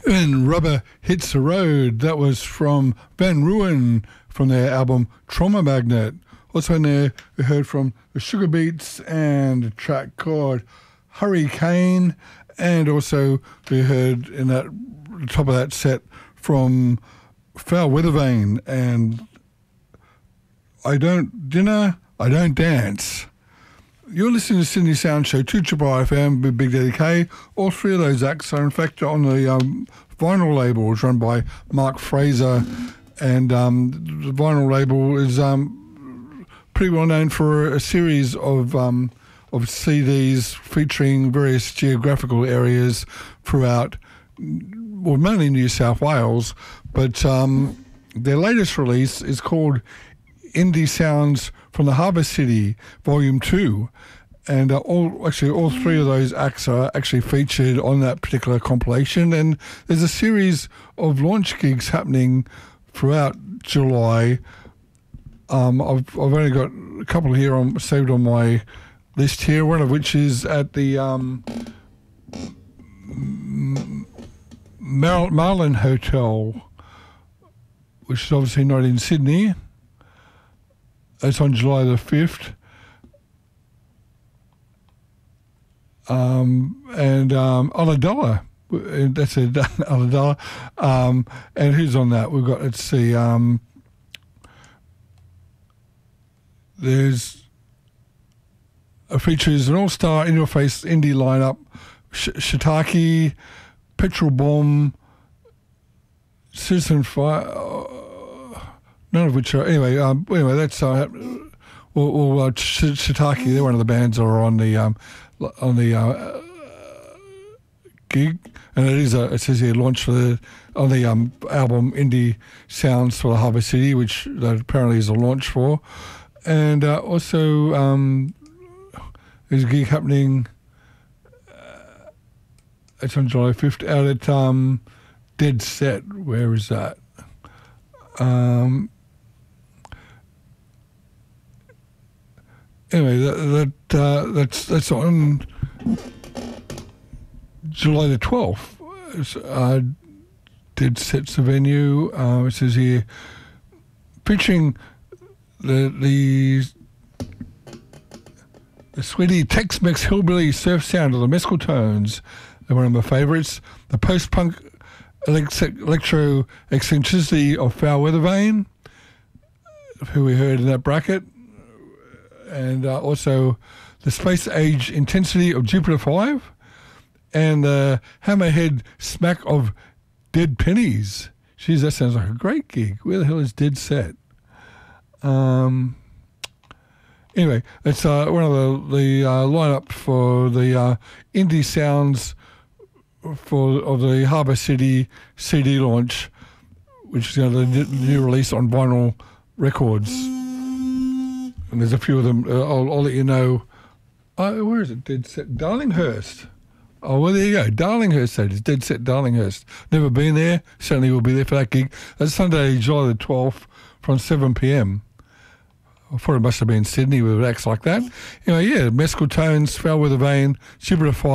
And Rubber Hits the Road, that was from Van Ruin from their album Trauma Magnet. Also in there, we heard from the Sugar Beats and a track called Hurricane. And also we heard in that top of that set from Foul Weather Vane and I Don't Dinner, I Don't Dance. You're listening to Sydney Sound Show, 2 FM with Big Daddy K. All three of those acts are in fact on the vinyl label. It's run by Mark Fraser, and the vinyl label is pretty well known for a series of CDs featuring various geographical areas throughout, well, mainly New South Wales, but their latest release is called Indie Sounds from the Harbour City, Volume 2, and all three of those acts are actually featured on that particular compilation, and there's a series of launch gigs happening throughout July. I've only got a couple here saved on my list here, one of which is at the Marlin Hotel, which is obviously not in Sydney. It's on July the 5th. And Ulladulla, that's it, Ulladulla. And who's on that? We've got, let's see, features an all-star in-your-face indie lineup, Shiitake, Petrol Bomb, Citizen Fire, none of which are, anyway, that's, Shiitake, they're one of the bands that are on the gig, and it says here launch on the album Indie Sounds for the Harbour City, which that apparently is a launch for, and also there's a gig happening. It's on July 5th out at Dead Set. Where is that? Anyway, that's on July the 12th. Dead Set's the venue. It says here, featuring the sweetie Tex-Mex hillbilly surf sound of the Mescal Tones. They're one of my favourites. The post-punk electro eccentricity of Foul Weather Vane, who we heard in that bracket. And also the space age intensity of Jupiter 5 and the hammerhead smack of Dead Pennies. Jeez, that sounds like a great gig. Where the hell is Dead Set? Anyway, it's one of the lineup for the Indie Sounds of the Harbour City CD launch, which is the new release on vinyl records. And there's a few of them. I'll let you know. Where is it? Dead Set Darlinghurst. Oh, well, there you go. Darlinghurst, that is. Dead Set Darlinghurst. Never been there. Certainly will be there for that gig. That's Sunday, July the 12th from 7 p.m. I thought it must have been Sydney with acts like that. Anyway, yeah, Mescal Tones, Foul Weather Vane, Jupiter 5.